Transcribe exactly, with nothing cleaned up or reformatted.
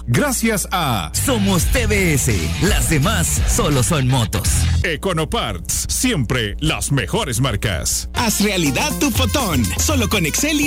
gracias a Somos T V S, las demás solo son motos. Econoparts, siempre las mejores marcas. Haz realidad tu fotón, solo con Excel y